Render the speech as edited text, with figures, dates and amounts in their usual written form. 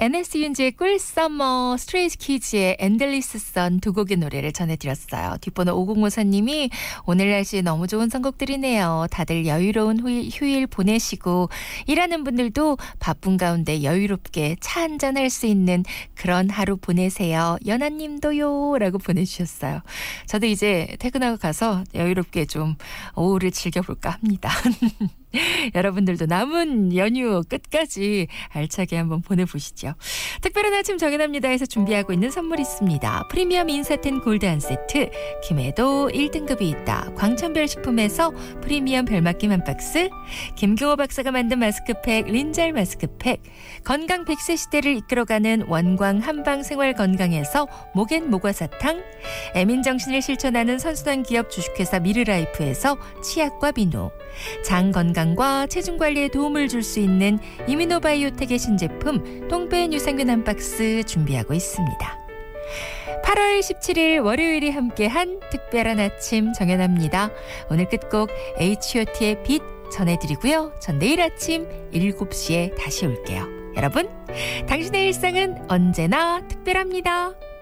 NS윤지의 꿀서머, 스트레이키즈의 엔들리스 선 두 곡의 노래를 전해드렸어요. 뒷번호 5054님이 오늘 날씨 너무 좋은 선곡들이네요. 다들 여유로운 휴일 보내시고 일하는 분들도 바쁜 가운데 여유롭게 차 한잔 할 수 있는 그런 하루 보내세요. 연하님도요 라고 보내주셨어요. 저도 이제 퇴근하고 가서 여유롭게 좀 오후를 즐겨볼까 합니다. 여러분들도 남은 연휴 끝까지 알차게 한번 보내보시죠. 특별한 아침 정연합니다에서 준비하고 있는 선물 있습니다. 프리미엄 인사텐 골드 한 세트, 김해도 1등급이 있다. 광천별 식품에서 프리미엄 별맛김 한 박스, 김경호 박사가 만든 마스크팩 린잘 마스크팩, 건강 100세 시대를 이끌어가는 원광 한방생활 건강에서 목엔 모과사탕, 애민정신을 실천하는 선순환 기업 주식회사 미르라이프에서 치약과 비누, 장 건강과 체중 관리에 도움을 줄 수 있는 이미노바이오텍의 신제품 똥배엔 유산균 한 박스 준비하고 있습니다. 8월 17일 월요일이 함께한 특별한 아침 정연합니다. 오늘 끝곡 H.O.T의 빛 전해드리고요. 전 내일 아침 7시에 다시 올게요. 여러분, 당신의 일상은 언제나 특별합니다.